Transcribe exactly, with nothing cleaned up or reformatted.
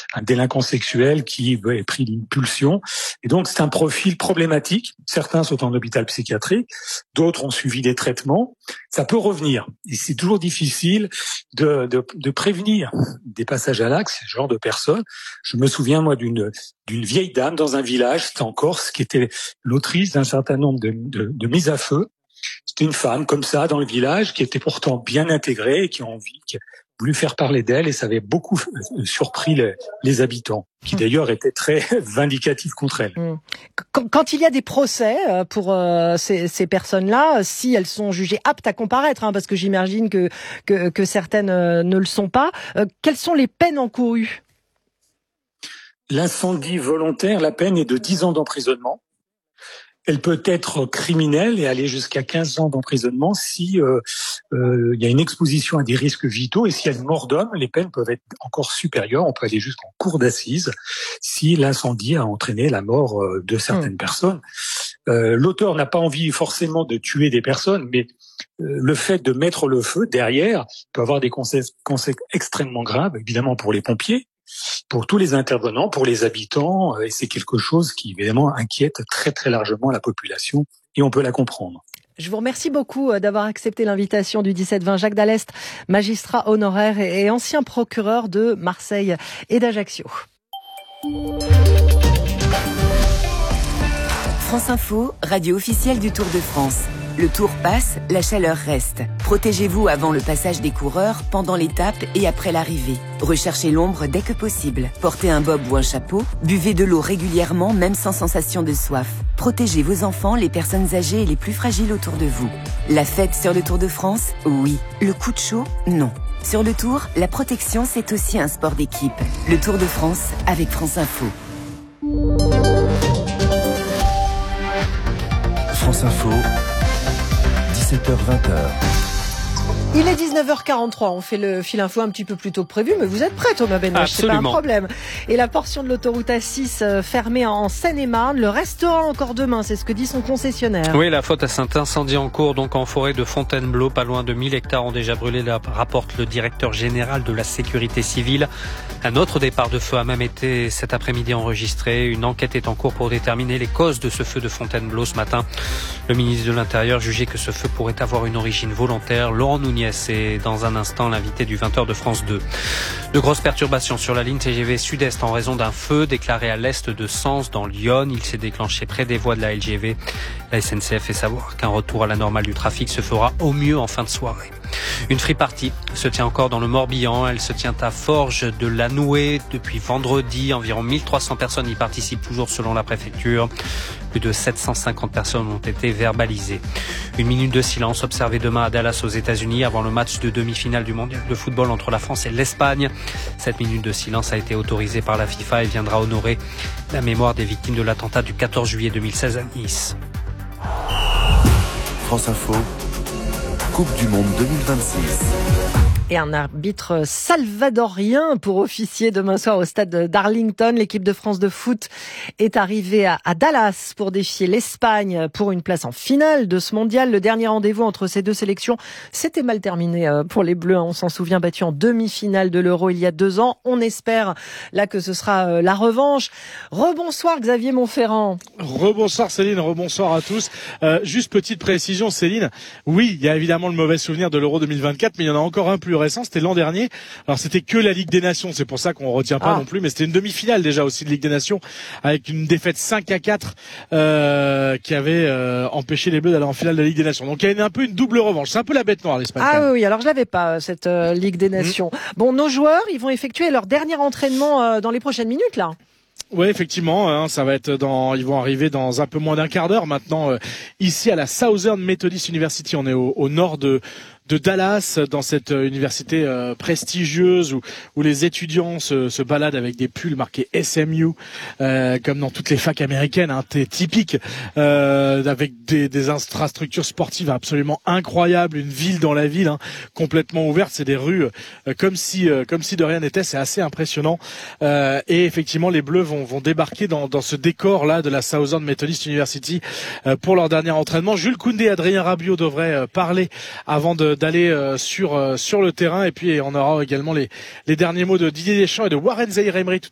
un délinquant sexuel qui est pris d'une pulsion. Et donc, c'est un profil problématique. Certains sont en hôpital psychiatrique, d'autres ont suivi des traitements. Ça peut revenir. Et c'est toujours difficile de, de, de prévenir des passages à l'acte, ce genre de personnes. Je me souviens, moi, d'une, d'une vieille dame dans un village, c'était en Corse, qui était l'autrice d'un certain nombre de, de, de mises à feu. C'était une femme comme ça dans le village qui était pourtant bien intégrée et qui a envie, qui a voulu faire parler d'elle, et ça avait beaucoup surpris les, les habitants, qui d'ailleurs étaient très vindicatifs contre elle. Quand, quand il y a des procès pour euh, ces, ces personnes-là, si elles sont jugées aptes à comparaître, hein, parce que j'imagine que, que, que certaines euh, ne le sont pas, euh, quelles sont les peines encourues ? L'incendie volontaire, la peine est de dix ans d'emprisonnement. Elle peut être criminelle et aller jusqu'à quinze ans d'emprisonnement si euh, euh, il y a une exposition à des risques vitaux, et s'il y a une mort d'homme, les peines peuvent être encore supérieures. On peut aller jusqu'en cour d'assises si l'incendie a entraîné la mort euh, de certaines mmh. personnes. Euh, l'auteur n'a pas envie forcément de tuer des personnes, mais euh, le fait de mettre le feu derrière peut avoir des conséquences extrêmement graves, évidemment pour les pompiers, pour tous les intervenants, pour les habitants, et c'est quelque chose qui évidemment inquiète très très largement la population, et on peut la comprendre. Je vous remercie beaucoup d'avoir accepté l'invitation du dix-sept vingt. Jacques Dallest, magistrat honoraire et ancien procureur de Marseille et d'Ajaccio. France Info, radio officielle du Tour de France. Le Tour passe, la chaleur reste. Protégez-vous avant le passage des coureurs, pendant l'étape et après l'arrivée. Recherchez l'ombre dès que possible. Portez un bob ou un chapeau. Buvez de l'eau régulièrement, même sans sensation de soif. Protégez vos enfants, les personnes âgées et les plus fragiles autour de vous. La fête sur le Tour de France, oui. Le coup de chaud, non. Sur le Tour, la protection, c'est aussi un sport d'équipe. Le Tour de France avec France Info. France Info. dix-sept heures vingt. Il est dix-neuf heures quarante-trois, on fait le fil info un petit peu plus tôt que prévu, mais vous êtes prêts, Thomas Benouche, c'est pas un problème. Et la portion de l'autoroute A six fermée en Seine-et-Marne, le restera encore demain, c'est ce que dit son concessionnaire. Oui, la faute à cet incendie en cours, donc en forêt de Fontainebleau, pas loin de mille hectares ont déjà brûlé, rapporte le directeur général de la sécurité civile. Un autre départ de feu a même été cet après-midi enregistré. Une enquête est en cours pour déterminer les causes de ce feu de Fontainebleau ce matin. Le ministre de l'Intérieur jugeait que ce feu pourrait avoir une origine volontaire. Laurent Nunez est dans un instant l'invité du vingt heures de France deux. De grosses perturbations sur la ligne T G V Sud-Est en raison d'un feu déclaré à l'est de Sens dans l'Yonne. Il s'est déclenché près des voies de la L G V. La S N C F fait savoir qu'un retour à la normale du trafic se fera au mieux en fin de soirée. Une free-party se tient encore dans le Morbihan. Elle se tient à Forges de la Nouée depuis vendredi. Environ mille trois cents personnes y participent toujours selon la préfecture. Plus de sept cent cinquante personnes ont été verbalisées. Une minute de silence observée demain à Dallas aux États-Unis avant le match de demi-finale du mondial de football entre la France et l'Espagne. Cette minute de silence a été autorisée par la FIFA et viendra honorer la mémoire des victimes de l'attentat du quatorze juillet deux mille seize à Nice. France Info, Coupe du Monde deux mille vingt-six. Et un arbitre salvadorien pour officier demain soir au stade d'Arlington. L'équipe de France de foot est arrivée à, à Dallas pour défier l'Espagne pour une place en finale de ce mondial. Le dernier rendez-vous entre ces deux sélections, c'était mal terminé pour les Bleus. On s'en souvient, battu en demi-finale de l'Euro il y a deux ans. On espère là que ce sera la revanche. Rebonsoir Xavier Montferrand. Rebonsoir Céline, rebonsoir à tous. Euh, juste petite précision Céline, oui, il y a évidemment le mauvais souvenir de l'Euro deux mille vingt-quatre, mais il y en a encore un plus récent, c'était l'an dernier. Alors c'était que la Ligue des Nations, c'est pour ça qu'on retient pas ah. non plus, mais c'était une demi-finale déjà aussi de Ligue des Nations avec une défaite cinq à quatre euh, qui avait euh, empêché les Bleus d'aller en finale de la Ligue des Nations. Donc il y a un peu une double revanche. C'est un peu la bête noire l'Espagne. Ah oui, oui, alors je l'avais pas cette euh, Ligue des Nations. Mmh. Bon, nos joueurs, ils vont effectuer leur dernier entraînement euh, dans les prochaines minutes là. Oui, effectivement, hein, ça va être dans, ils vont arriver dans un peu moins d'un quart d'heure maintenant euh, ici à la Southern Methodist University. On est au, au nord de de Dallas, dans cette euh, université euh, prestigieuse où, où les étudiants se, se baladent avec des pulls marqués S M U, euh, comme dans toutes les facs américaines, hein, typique, euh, avec des, des infrastructures sportives absolument incroyables, une ville dans la ville, hein, complètement ouverte, c'est des rues euh, comme si euh, comme si de rien n'était, c'est assez impressionnant. Euh, et effectivement, les Bleus vont, vont débarquer dans, dans ce décor-là de la Southern Methodist University euh, pour leur dernier entraînement. Jules Koundé et Adrien Rabiot devraient euh, parler avant de d'aller euh, sur euh, sur le terrain, et puis on aura également les les derniers mots de Didier Deschamps et de Warren Zaïre-Emery tout